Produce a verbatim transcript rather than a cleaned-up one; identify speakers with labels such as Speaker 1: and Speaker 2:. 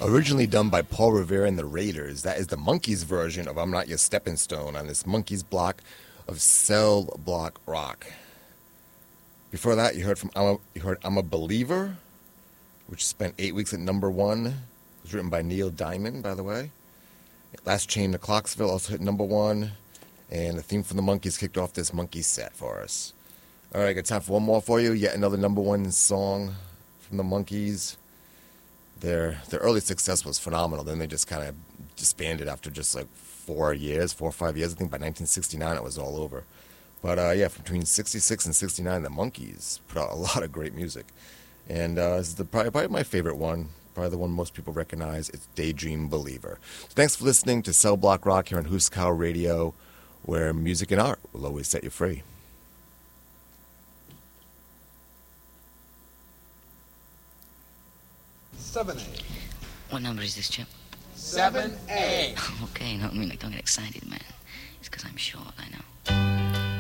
Speaker 1: Originally done by Paul Revere and the Raiders. That is the Monkees version of I'm Not Your Stepping Stone on this Monkees block of Cell Block Rock. Before that, you heard from I'm a, you heard I'm a Believer, which spent eight weeks at number one. It was written by Neil Diamond, by the way. Last Chain to Clarksville also hit number one. And the theme from the Monkees kicked off this Monkey set for us. All right, got time for one more for you. Yet another number one song from the Monkees. Their their early success was phenomenal. Then they just kind of disbanded after just like four years, four or five years. I think by nineteen sixty-nine it was all over. But uh, yeah, between sixty-six and sixty-nine, the Monkees put out a lot of great music. And uh, this is the, probably, probably my favorite one, probably the one most people recognize. It's Daydream Believer. So thanks for listening to Cell Block Rock here on Huskow Radio, where music and art will always set you free.
Speaker 2: seven A.
Speaker 3: What number is this, Chip?
Speaker 2: seven A.
Speaker 3: Okay, no, I mean, like, don't get excited, man. It's because I'm short. I